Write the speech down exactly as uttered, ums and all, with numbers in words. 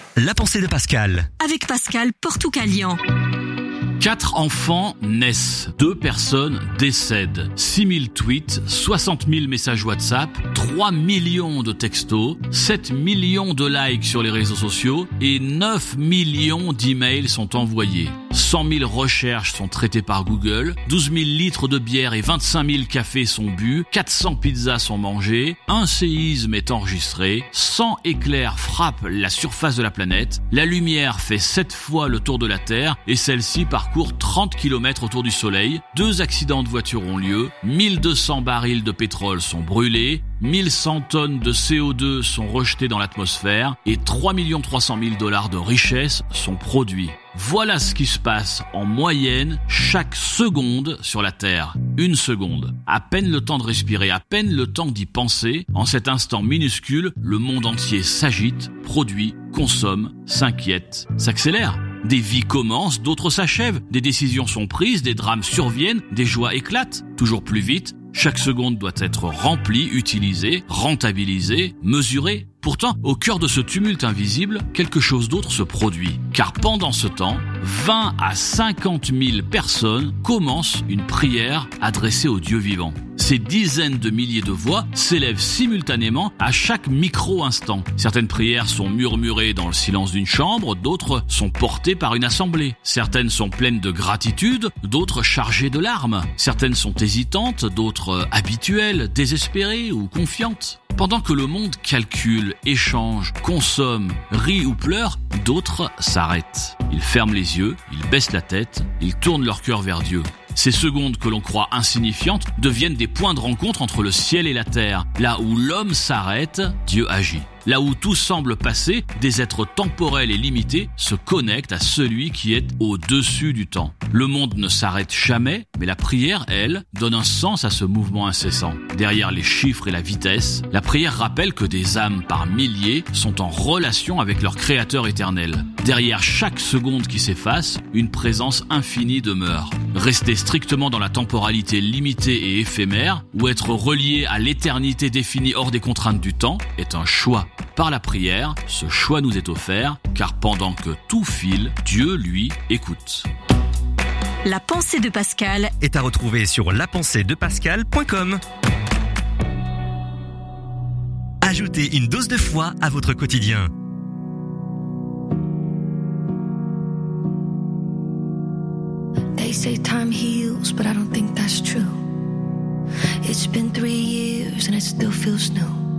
La pensée de Pascal. Avec Pascal Portoucalian. Quatre enfants naissent, deux personnes décèdent, six mille tweets, soixante mille messages WhatsApp, trois millions de textos, sept millions de likes sur les réseaux sociaux et neuf millions d'emails sont envoyés. cent mille recherches sont traitées par Google, douze mille litres de bière et vingt-cinq mille cafés sont bu, quatre cents pizzas sont mangées, un séisme est enregistré, cent éclairs frappent la surface de la planète, la lumière fait sept fois le tour de la Terre et celle-ci parcourt trente kilomètres autour du Soleil, deux accidents de voiture ont lieu, mille deux cents barils de pétrole sont brûlés, mille cent tonnes de C O deux sont rejetées dans l'atmosphère et trois millions trois cent mille dollars de richesses sont produits. Voilà ce qui se passe en moyenne chaque seconde sur la Terre. Une seconde. À peine le temps de respirer, à peine le temps d'y penser. En cet instant minuscule, le monde entier s'agite, produit, consomme, s'inquiète, s'accélère. Des vies commencent, d'autres s'achèvent. Des décisions sont prises, des drames surviennent, des joies éclatent. Toujours plus vite. Chaque seconde doit être remplie, utilisée, rentabilisée, mesurée. Pourtant, au cœur de ce tumulte invisible, quelque chose d'autre se produit. Car pendant ce temps, vingt à cinquante mille personnes commencent une prière adressée au Dieu vivant. Ces dizaines de milliers de voix s'élèvent simultanément à chaque micro-instant. Certaines prières sont murmurées dans le silence d'une chambre, d'autres sont portées par une assemblée. Certaines sont pleines de gratitude, d'autres chargées de larmes. Certaines sont hésitantes, d'autres habituelles, désespérées ou confiantes. Pendant que le monde calcule, échange, consomme, rit ou pleure, d'autres s'arrêtent. Ils ferment les yeux, ils baissent la tête, ils tournent leur cœur vers Dieu. Ces secondes que l'on croit insignifiantes deviennent des points de rencontre entre le ciel et la terre. Là où l'homme s'arrête, Dieu agit. Là où tout semble passer, des êtres temporels et limités se connectent à celui qui est au-dessus du temps. Le monde ne s'arrête jamais, mais la prière, elle, donne un sens à ce mouvement incessant. Derrière les chiffres et la vitesse, la prière rappelle que des âmes par milliers sont en relation avec leur Créateur éternel. Derrière chaque seconde qui s'efface, une présence infinie demeure. Rester strictement dans la temporalité limitée et éphémère, ou être relié à l'éternité définie hors des contraintes du temps, est un choix. Par la prière, ce choix nous est offert, car pendant que tout file, Dieu, lui, écoute. La pensée de Pascal Est à retrouver sur la pensée de pascal point com. Ajoutez une dose de foi à votre quotidien. They say time heals, but I don't think that's true. It's been three years and it still feels new.